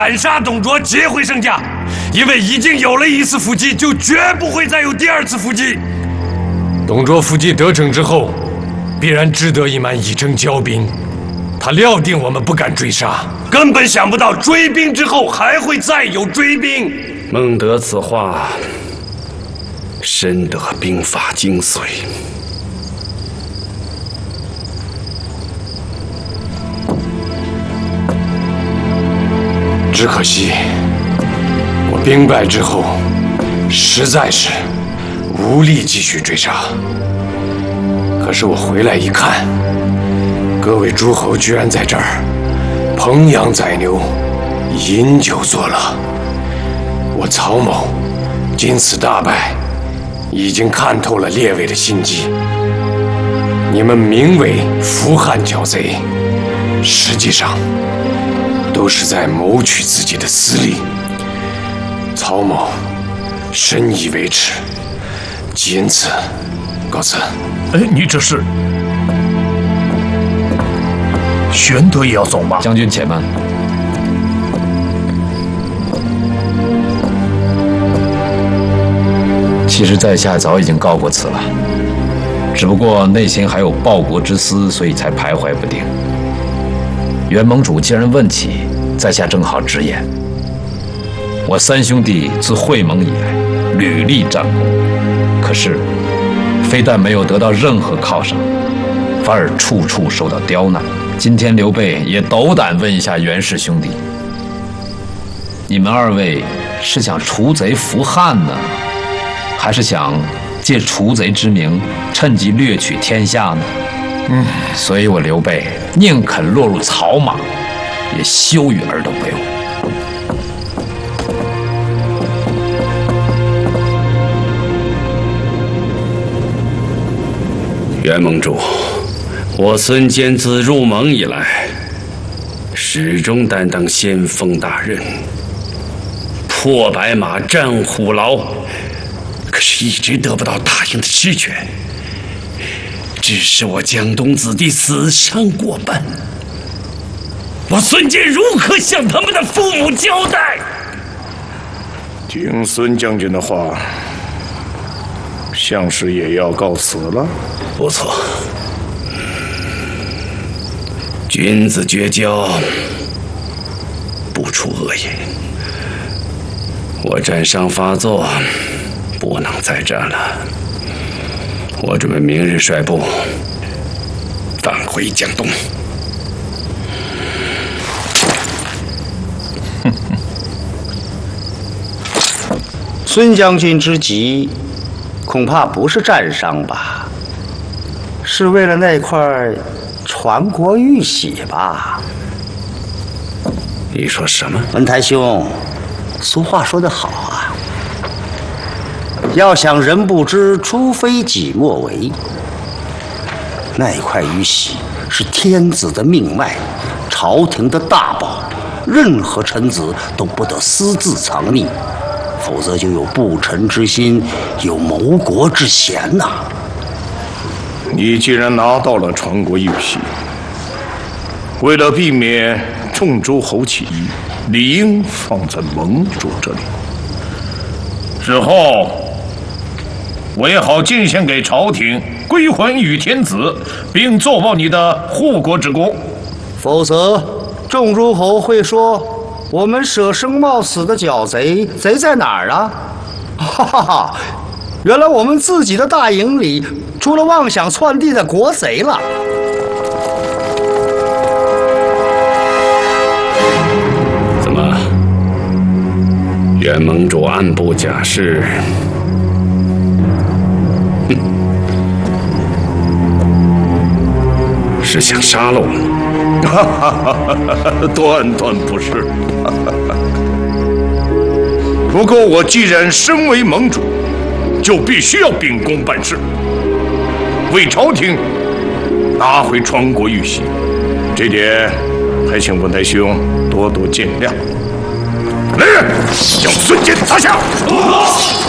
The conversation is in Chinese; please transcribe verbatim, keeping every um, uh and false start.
斩杀董卓，劫回圣驾。因为已经有了一次伏击，就绝不会再有第二次伏击。董卓伏击得逞之后，必然志得意满，以征骄兵。他料定我们不敢追杀，根本想不到追兵之后还会再有追兵。 孟德此话，深得兵法精髓。 只可惜，我兵败之后，实在是无力继续追杀。可是我回来一看，各位诸侯居然在这儿烹羊宰牛，饮酒作乐。我曹某今此大败，已经看透了列位的心机。你们名为扶汉剿贼，实际上都是在谋取自己的私利。曹某深以为耻，仅此告辞。 哎，你这是？玄德也要走吗？ 将军且慢。其实在下早已经告过辞了，只不过内心还有报国之思，所以才徘徊不定。袁盟主既然问起，在下正好直言。我三兄弟自会盟以来，屡立战功，可是非但没有得到任何犒赏，反而处处受到刁难。今天刘备也斗胆问一下袁氏兄弟：你们二位是想除贼扶汉呢，还是想借除贼之名趁机掠取天下呢？嗯，所以我刘备宁肯落入草莽，也羞于尔等为伍。 袁盟主，我孙坚自入盟以来，始终担当先锋大任，破白马，战虎牢，可是一直得不到大营的实权，致使我江东子弟死伤过半。我孙坚如何向他们的父母交代？ 听孙将军的话，项氏也要告辞了。 不错，君子绝交，不出恶言。我战伤发作，不能再战了。我准备明日率部返回江东。 孙将军之急，恐怕不是战伤吧？是为了那块传国玉玺吧？ 你说什么？ 文台兄，俗话说得好啊，要想人不知，除非己莫为。那块玉玺是天子的命脉，朝廷的大宝，任何臣子都不得私自藏匿，否则就有不臣之心，有谋国之嫌呐、啊。 你既然拿到了传国玉玺，为了避免众诸侯起义，理应放在盟主这里。 日后我也好进献给朝廷，归还与天子，并奏报你的护国之功。 否则，众诸侯会说我们舍生冒死的剿贼，贼在哪儿啊？哈哈哈！原来我们自己的大营里出了妄想篡地的国贼了。 怎么，袁盟主暗部假释？哼，是想杀了我？ 哈哈哈！断断不是。不过我既然身为盟主，就必须要秉公办事，为朝廷拿回传国玉玺，这点还请文台兄多多见谅。来人，将孙坚拿下！